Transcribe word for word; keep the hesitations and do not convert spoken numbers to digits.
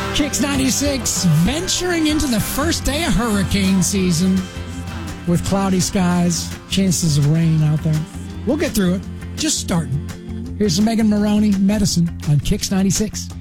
Kicks ninety-six, venturing into the first day of hurricane season with cloudy skies, chances of rain out there. We'll get through it. Just starting. Here's Megan Maroney, Medicine on Kicks ninety-six.